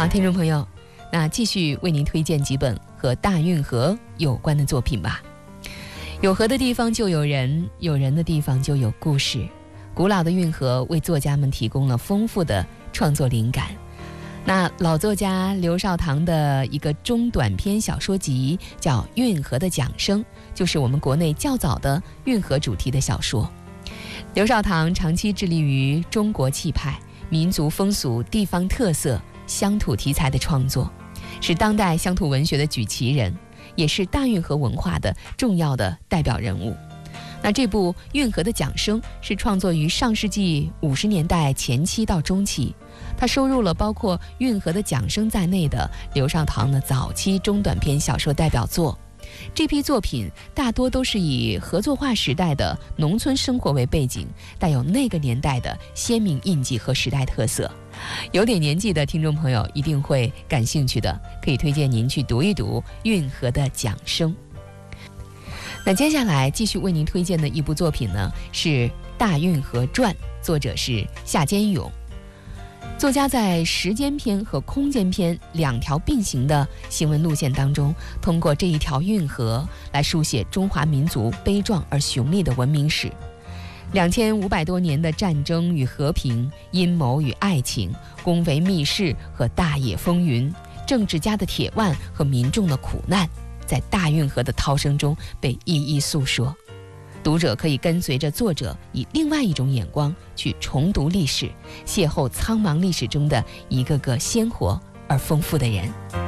好，听众朋友，那继续为您推荐几本和大运河有关的作品吧。有河的地方就有人，有人的地方就有故事。古老的运河为作家们提供了丰富的创作灵感。那老作家刘少棠的一个中短篇小说集叫《运河的桨声》，就是我们国内较早的运河主题的小说。刘少棠长期致力于中国气派、民族风俗、地方特色、乡土题材的创作，是当代乡土文学的举旗人，也是大运河文化的重要的代表人物。那这部《运河的桨声》是创作于上世纪50年代前期到中期，它收录了包括《运河的桨声》在内的刘少棠的早期中短篇小说代表作。这批作品大多都是以合作化时代的农村生活为背景，带有那个年代的鲜明印记和时代特色。有点年纪的听众朋友一定会感兴趣的，可以推荐您去读一读《运河的桨声》。那接下来继续为您推荐的一部作品呢，是《大运河传》，作者是夏坚勇。作家在时间篇和空间篇两条并行的新闻路线当中，通过这一条运河来书写中华民族悲壮而雄丽的文明史。2500多年的战争与和平，阴谋与爱情，宫闱秘事和大野风云，政治家的铁腕和民众的苦难，在大运河的涛声中被一一诉说。读者可以跟随着作者以另外一种眼光去重读历史，邂逅苍茫历史中的一个个鲜活而丰富的人。